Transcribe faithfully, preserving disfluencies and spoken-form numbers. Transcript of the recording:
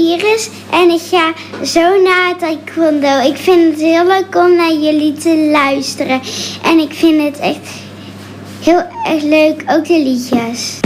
Iris en ik ga zo naar taekwondo. Ik vind het heel leuk om naar jullie te luisteren. En ik vind het echt heel erg leuk, ook de liedjes.